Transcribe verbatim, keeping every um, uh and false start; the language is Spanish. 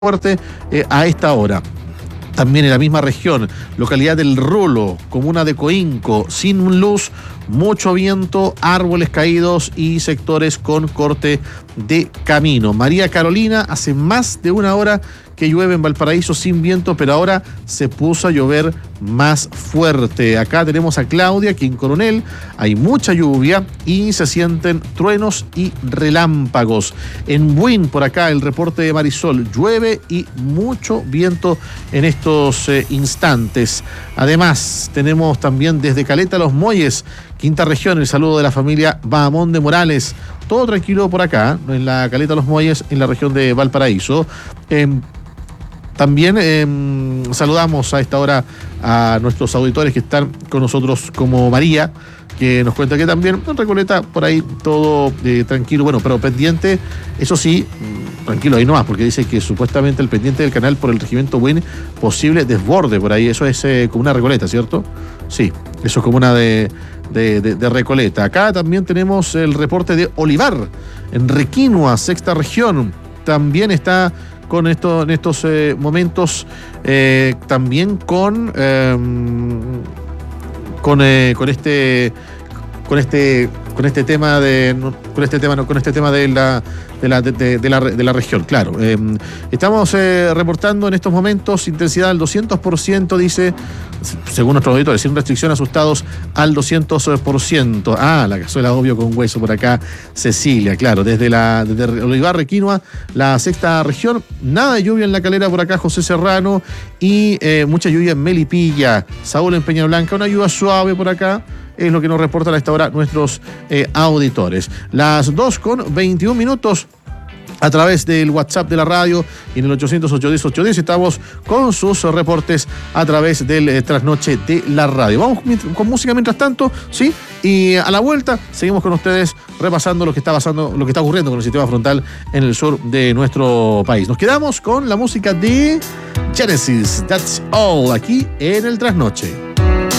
fuerte eh, a esta hora. También en la misma región, localidad del Rulo, comuna de Coinco, sin luz, mucho viento, árboles caídos y sectores con corte de camino. María Carolina, hace más de una hora que llueve en Valparaíso sin viento, pero ahora se puso a llover más fuerte. Acá tenemos a Claudia, que en Coronel hay mucha lluvia y se sienten truenos y relámpagos. En Buin, por acá, el reporte de Marisol, llueve y mucho viento en estos eh, instantes. Además, tenemos también desde Caleta Los Muelles, Quinta Región, el saludo de la familia Bahamón de Morales. Todo tranquilo por acá, en la Caleta Los Muelles, en la región de Valparaíso. Eh, También eh, saludamos a esta hora a nuestros auditores que están con nosotros, como María, que nos cuenta que también en Recoleta por ahí todo eh, tranquilo, bueno, pero pendiente, eso sí, tranquilo ahí nomás, porque dice que supuestamente el pendiente del canal por el regimiento Buin, posible desborde por ahí, eso es eh, como una Recoleta, ¿cierto? Sí, eso es como una de, de, de, de Recoleta. Acá también tenemos el reporte de Olivar, en Requinua, sexta región, también está con esto, en estos eh, momentos, eh, también con eh, con, eh, con este con este con este tema de con este tema no, con este tema de la de la de, de, de la, de la región, claro. Eh, estamos eh, reportando en estos momentos intensidad al doscientos por ciento, dice, según nuestros auditores, sin restricción, asustados al doscientos por ciento. Ah, la cazuela obvio con hueso por acá, Cecilia, claro, desde la desde Olivar, Requinua, la sexta región, nada de lluvia en La Calera por acá, José Serrano, y eh, mucha lluvia en Melipilla, Saúl en Peña Blanca, una lluvia suave por acá, es lo que nos reportan a esta hora nuestros eh, auditores. Las dos con veintiún minutos. A través del WhatsApp de la radio y en el ochocientos, ochocientos diez, ochocientos diez estamos con sus reportes a través del eh, trasnoche de la radio. Vamos con música mientras tanto, ¿sí? Y a la vuelta seguimos con ustedes repasando lo que está pasando, lo que está ocurriendo con el sistema frontal en el sur de nuestro país. Nos quedamos con la música de Genesis, That's All, aquí en el trasnoche.